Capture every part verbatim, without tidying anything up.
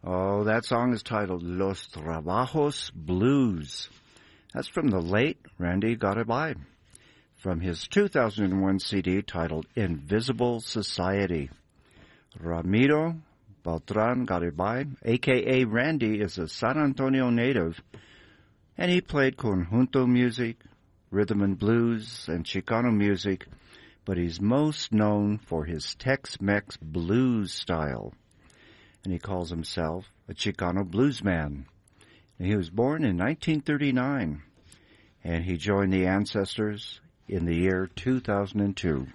Oh, that song is titled Los Trabajos Blues. That's from the late Randy Garibay, from his two thousand one C D titled Invisible Society. Ramiro Beltran Garibay, a k a. Randy, is a San Antonio native, and he played conjunto music, rhythm and blues, and Chicano music, but he's most known for his Tex-Mex blues style. And he calls himself a Chicano bluesman. And he was born in nineteen thirty-nine, and he joined the Ancestors in the year two thousand two.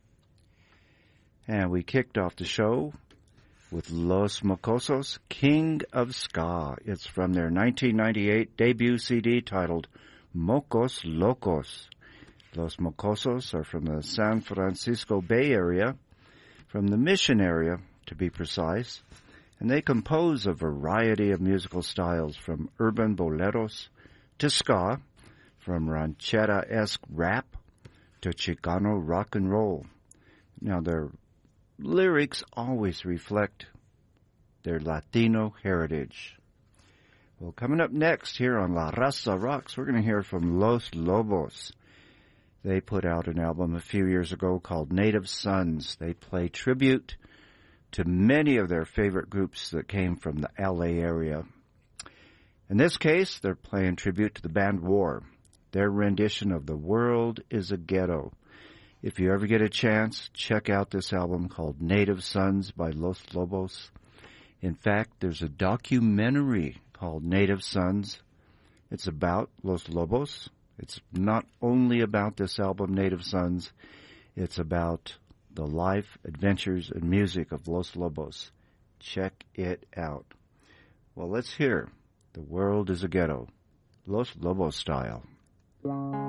And we kicked off the show with Los Mocosos, King of Ska. It's from their nineteen ninety-eight debut C D titled Mocos Locos. Los Mocosos are from the San Francisco Bay Area, from the Mission area to be precise, and they compose a variety of musical styles from urban boleros to ska, from ranchera-esque rap to Chicano rock and roll. Now, their lyrics always reflect their Latino heritage. Well, coming up next here on La Raza Rocks, we're going to hear from Los Lobos. They put out an album a few years ago called Native Sons. They play tribute to many of their favorite groups that came from the L A area. In this case, they're playing tribute to the band War, their rendition of The World is a Ghetto. If you ever get a chance, check out this album called Native Sons by Los Lobos. In fact, there's a documentary called Native Sons. It's about Los Lobos. It's not only about this album, Native Sons. It's about the life, adventures, and music of Los Lobos. Check it out. Well, let's hear The World is a Ghetto, Los Lobos style.